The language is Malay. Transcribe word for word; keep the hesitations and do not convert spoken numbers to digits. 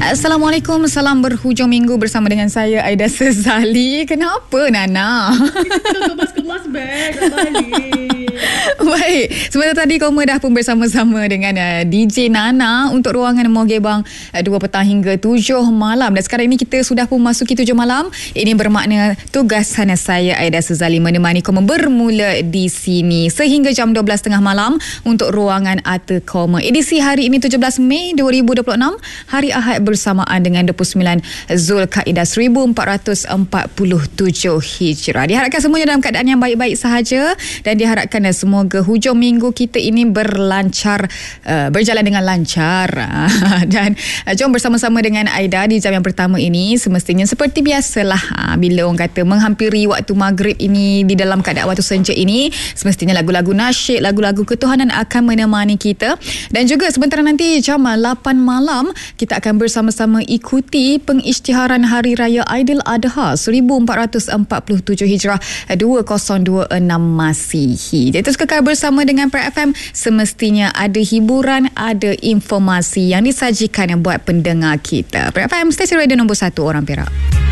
Assalamualaikum, salam berhujung minggu bersama dengan saya Aida Sezali. Kenapa Nana? Kita kemas-kemas beg nak balik. Baik, sebentar tadi Koma dah pun bersama-sama dengan uh, D J Nana untuk ruangan Mogebang uh, dua petang hingga tujuh malam. Dan sekarang ini kita sudah pun masuki tujuh malam. Ini bermakna tugasan saya Aida Sezali menemani Koma bermula di sini sehingga jam dua belas tiga puluh malam untuk ruangan Ata Koma. Edisi hari ini tujuh belas Mei dua ribu dua puluh enam, hari Ahad bersamaan dengan dua puluh sembilan Zulkaidah seribu empat ratus empat puluh tujuh Hijrah. Diharapkan semuanya dalam keadaan yang baik-baik sahaja dan diharapkan uh, semoga hujung minggu kita ini berlancar, uh, berjalan dengan lancar. Dan uh, jom bersama-sama dengan Aida di jam yang pertama ini. Semestinya seperti biasalah, uh, bila orang kata menghampiri waktu maghrib ini, di dalam keadaan waktu senja ini, semestinya lagu-lagu nasyid, lagu-lagu ketuhanan akan menemani kita. Dan juga sebentar nanti jam lapan malam kita akan bersama-sama ikuti pengisytiharan Hari Raya Aidiladha seribu empat ratus empat puluh tujuh Hijrah dua ribu dua puluh enam Masihi. Jadi terus kekal bersama dengan Perak F M. Semestinya ada hiburan, ada informasi yang disajikan buat pendengar kita. Perak F M, stesen radio nombor satu orang Perak.